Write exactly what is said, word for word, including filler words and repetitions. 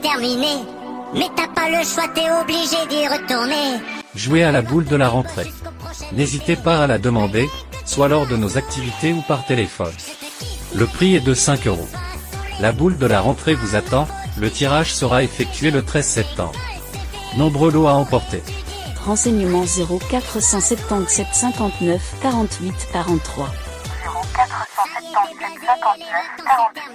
terminé. Mais t'as pas le choix, t'es obligé d'y retourner. Jouez à la boule de la rentrée. N'hésitez pas à la demander, soit lors de nos activités ou par téléphone. Le prix est de cinq euros. La boule de la rentrée vous attend, le tirage sera effectué le treize septembre. Nombreux lots à emporter. Renseignements zéro quatre cent soixante-dix-sept cinquante-neuf quarante-huit quarante-trois. zéro quatre cent soixante-dix-sept cinquante-neuf quarante-huit